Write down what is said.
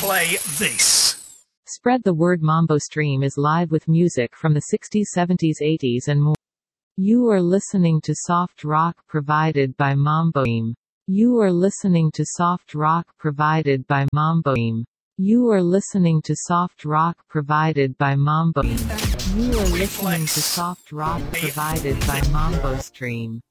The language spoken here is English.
play this. Spread the word. Mambo Stream is live with music from the 60s, 70s, 80s and more. You are listening to soft rock provided by Mambo Stream. You are listening to soft rock provided by Mambo Stream. You are listening to soft rock provided by Mambo Stream. You are listening to soft rock provided by Mambo Stream.